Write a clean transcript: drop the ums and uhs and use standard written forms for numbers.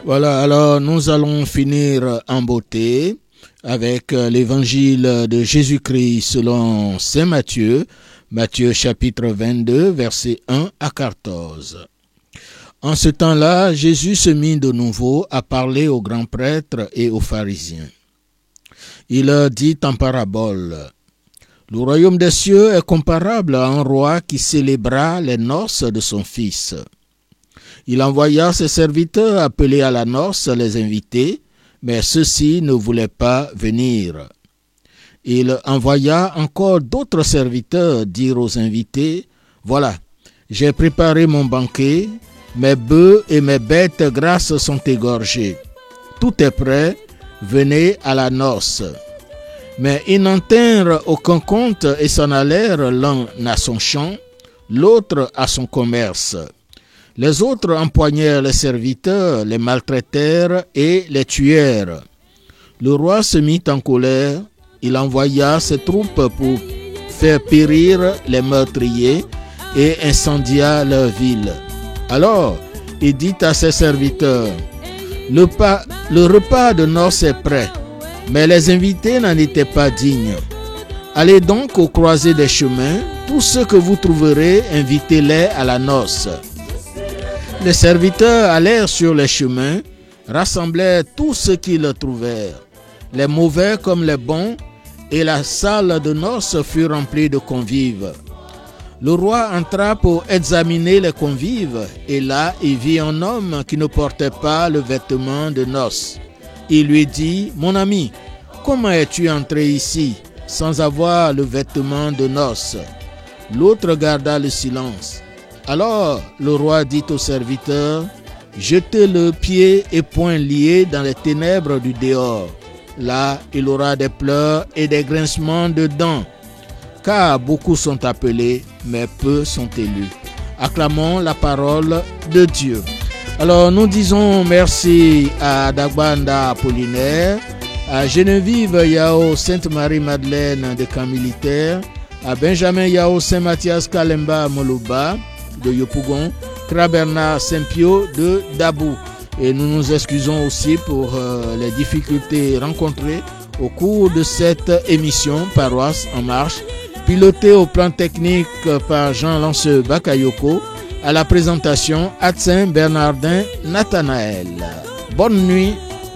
Voilà, alors nous allons finir en beauté avec l'évangile de Jésus-Christ selon Saint Matthieu, Matthieu chapitre 22, versets 1 à 14. En ce temps-là, Jésus se mit de nouveau à parler aux grands prêtres et aux pharisiens. Il leur dit en parabole: le royaume des cieux est comparable à un roi qui célébra les noces de son fils. Il envoya ses serviteurs appeler à la noce les invités, mais ceux-ci ne voulaient pas venir. Il envoya encore d'autres serviteurs dire aux invités: voilà, j'ai préparé mon banquet, mes bœufs et mes bêtes grasses sont égorgés. Tout est prêt, venez à la noce. Mais ils n'en tinrent aucun compte et s'en allèrent l'un à son champ, l'autre à son commerce. Les autres empoignèrent les serviteurs, les maltraitèrent et les tuèrent. Le roi se mit en colère, il envoya ses troupes pour faire périr les meurtriers et incendia leur ville. Alors, il dit à ses serviteurs: le repas de noces est prêt, mais les invités n'en étaient pas dignes. Allez donc aux croisées des chemins, tous ceux que vous trouverez, invitez-les à la noce. Les serviteurs allèrent sur les chemins, rassemblèrent tous ceux qu'ils trouvèrent, les mauvais comme les bons, et la salle de noces fut remplie de convives. Le roi entra pour examiner les convives, et là il vit un homme qui ne portait pas le vêtement de noces. Il lui dit: mon ami, comment es-tu entré ici sans avoir le vêtement de noces? L'autre garda le silence. Alors le roi dit aux serviteurs: jetez-le pieds et poings liés dans les ténèbres du dehors. Là il aura des pleurs et des grincements de dents, car beaucoup sont appelés, mais peu sont élus. Acclamons la parole de Dieu. Alors nous disons merci à Dagbanda Apollinaire, à Geneviève Yao Sainte-Marie-Madeleine de Camp Militaire, à Benjamin Yao Saint-Mathias Kalemba Moluba de Yopougon, Krabernard Saint-Pio de Dabou. Et nous nous excusons aussi pour les difficultés rencontrées au cours de cette émission Paroisse en marche, pilotée au plan technique par Jean-Lanceux Bakayoko, à la présentation Atsin Bernardin Nathanaël. Bonne nuit